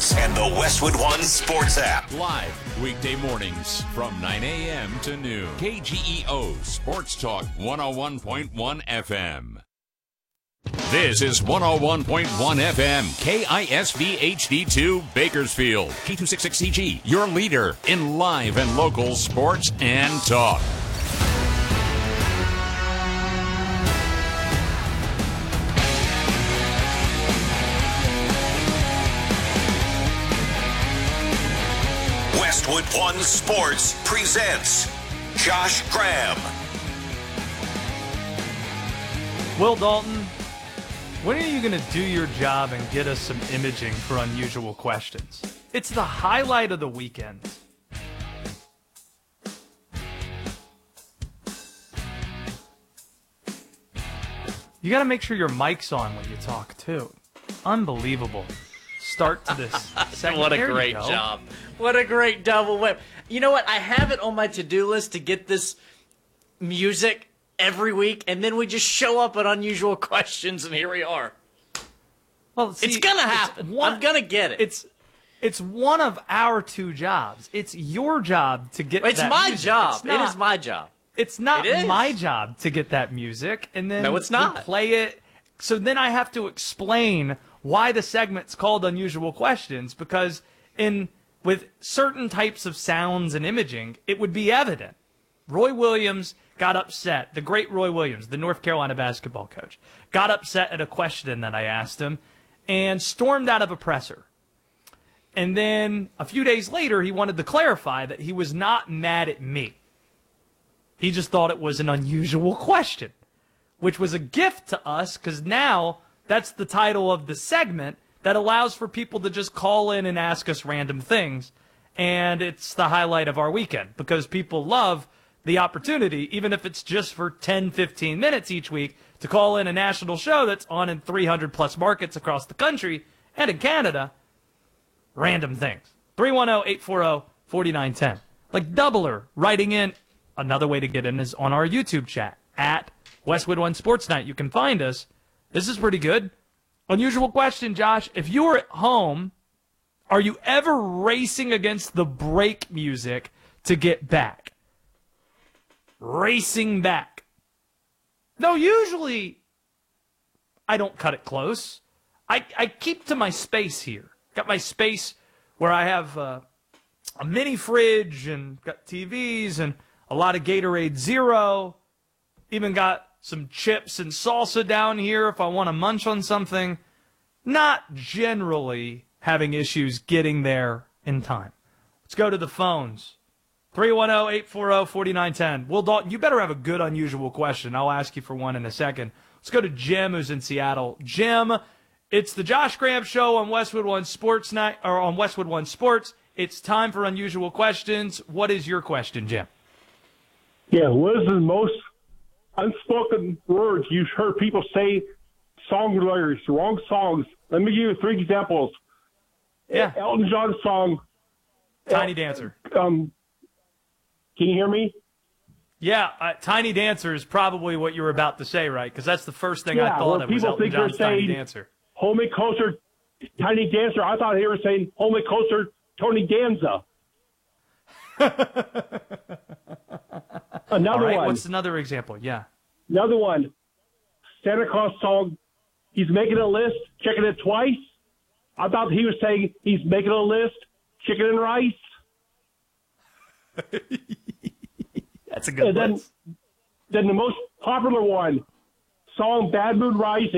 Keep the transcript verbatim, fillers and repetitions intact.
Sports and the Westwood One Sports app. Live weekday mornings from nine a.m. to noon. K G E O Sports Talk one oh one point one F M. This is one oh one point one F M, K I S V H D two, Bakersfield, K two sixty-six C G, your leader in live and local sports and talk. Westwood One Sports presents Josh Graham. Will Dalton, when are you going to do your job and get us some imaging for Unusual Questions? It's the highlight of the weekend. You got to make sure your mic's on when you talk, too. Unbelievable. Start to this second. What a there great job. What a great double whip. You know what? I have it on my to-do list to get this music every week, and then we just show up at Unusual Questions, and here we are. Well, see, it's going to happen. One, I'm going to get it. It's it's one of our two jobs. It's your job to get it's that my music. job. It's not, it is my job. It's not it is. my job to get that music, and then no, it's not. play it. So then I have to explain why the segment's called Unusual Questions, because in with certain types of sounds and imaging, it would be evident. Roy Williams got upset. The great Roy Williams, the North Carolina basketball coach, got upset at a question that I asked him and stormed out of a presser. And then a few days later, he wanted to clarify that he was not mad at me. He just thought it was an unusual question, which was a gift to us because now that's the title of the segment that allows for people to just call in and ask us random things. And it's the highlight of our weekend because people love the opportunity, even if it's just for ten, fifteen minutes each week, to call in a national show that's on in three hundred plus markets across the country and in Canada. Random things. three one zero, eight four zero, four nine one zero. Like Doubler writing in. Another way to get in is on our YouTube chat at Westwood One Sports Night. You can find us. This is pretty good. Unusual question, Josh. If you were at home, are you ever racing against the break music to get back? Racing back. No, usually I don't cut it close. I, I keep to my space here. Got my space where I have uh, a mini fridge and got T Vs and a lot of Gatorade Zero. Even got some chips and salsa down here if I want to munch on something. Not generally having issues getting there in time. Let's go to the phones. three one zero, eight four zero, four nine one zero. Will Dalton, you better have a good unusual question. I'll ask you for one in a second. Let's go to Jim, who's in Seattle. Jim, it's the Josh Graham Show on Westwood One Sports Night, or on Westwood One Sports. It's time for unusual questions. What is your question, Jim? Yeah, what is the most unspoken words you've heard people say, song lyrics, wrong songs? Let me give you three examples. Yeah. Elton John song. Tiny Dancer. Um, can you hear me? Yeah, uh, Tiny Dancer is probably what you were about to say, right? Because that's the first thing yeah, I thought well, of was people Elton think John's they're Tiny saying, Dancer. Hold me closer, Tiny Dancer. I thought they were saying, hold me closer, Tony Danza. Another All right, one. what's another example? Yeah. Another one. Santa Claus song. He's making a list, checking it twice. I thought he was saying he's making a list, chicken and rice. That's a good and then, list. then the most popular one, song Bad Mood Rising.